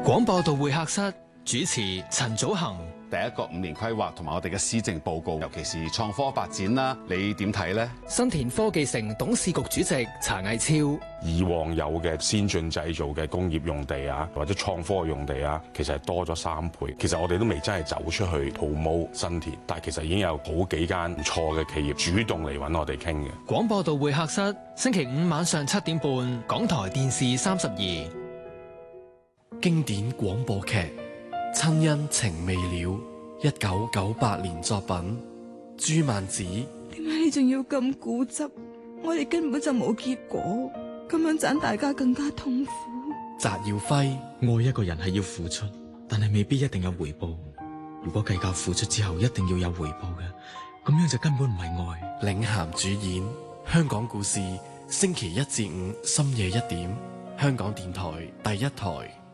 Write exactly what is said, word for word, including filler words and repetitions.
廣播道會客室主持陳祖恒。 第一個五年規劃同埋我哋嘅施政報告，尤其是創科發展啦，你點睇呢？ 新田科技城董事局主席查毅超。 以往有嘅先進製造嘅工業用地啊，或者創科用地啊，其實係多咗三倍。其實我哋都未真係走出去 promote 新田，但係其實已經有好幾間唔錯嘅企業主動嚟揾我哋傾嘅。 廣播道會客室星期五晚上七點半，港台電視三十二。 經典廣播劇《親恩情未了》，一九九八年作品。朱曼子， 點解你仲要咁固執？我哋根本就冇結果，咁樣盞大家更加痛苦。 翟耀輝， 愛一個人係要付出，但係未必一定有回報。如果計較付出之後一定要有回報嘅，咁樣就根本唔係愛。 領銜主演，香港故事，星期一至五深夜一點，香港電台第一台。